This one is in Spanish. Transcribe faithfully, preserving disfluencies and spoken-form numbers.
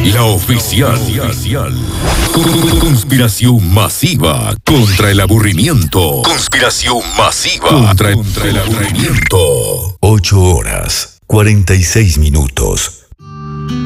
La oficial. Conspiración masiva contra el aburrimiento. Conspiración masiva contra, contra el aburrimiento. ocho horas, cuarenta y seis minutos.